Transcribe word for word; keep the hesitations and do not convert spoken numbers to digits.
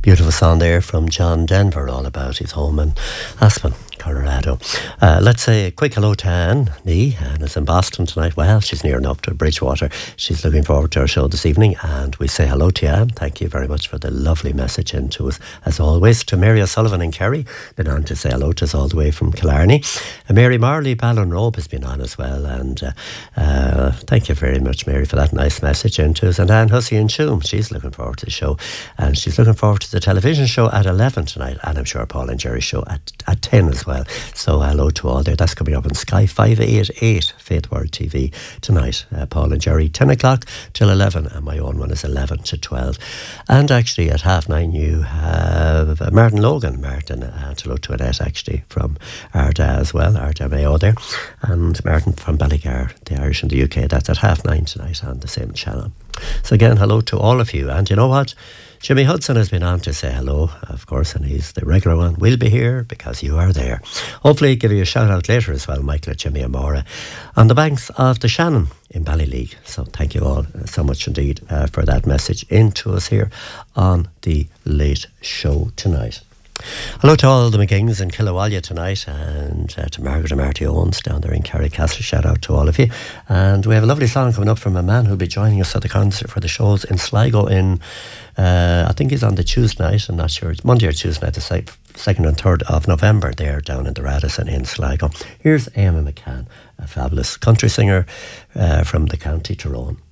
Beautiful song there from John Denver, all about his home in Aspen, Colorado. Uh, let's say a quick hello to Anne Nee. Anne is in Boston tonight. Well, she's near enough to Bridgewater. She's looking forward to our show this evening, and we say hello to you, Anne. Thank you very much for the lovely message into us, as always. To Mary O'Sullivan in Kerry, been on to say hello to us all the way from Killarney. And Mary Marley Ballinrobe has been on as well, and uh, uh, thank you very much, Mary, for that nice message into us. And Anne Hussey in Choom, she's looking forward to the show, and she's looking forward to the television show at eleven tonight, and I'm sure Paul and Jerry's show at, at ten as well. So hello to all there. That's coming up on Sky five eighty-eight, Faith World T V tonight. Uh, Paul and Jerry, ten o'clock till eleven, and my own one is eleven to twelve. And actually at half nine you have uh, Martin Logan, Martin, uh, hello to Annette actually from Arda as well, Arda Mayo there, and Martin from Ballygar, the Irish in the U K. That's at half nine tonight on the same channel. So again, hello to all of you. And you know what? Jimmy Hudson has been on to say hello, of course, and he's the regular one. We'll be here because you are there. Hopefully give you a shout out later as well, Michael and Jimmy Amora, on the banks of the Shannon in Ballyleague. So thank you all so much indeed uh, for that message into us here on the Late Show tonight. Hello to all the McGings in Killawalla tonight, and uh, to Margaret and Marty Owens down there in Carrickcastle. Shout out to all of you. And we have a lovely song coming up from a man who'll be joining us at the concert for the shows in Sligo in, uh, I think he's on the Tuesday night, I'm not sure, it's Monday or Tuesday night, the sec- second and third of November there down in the Radisson in Sligo. Here's Eamon McCann, a fabulous country singer uh, from the County Tyrone.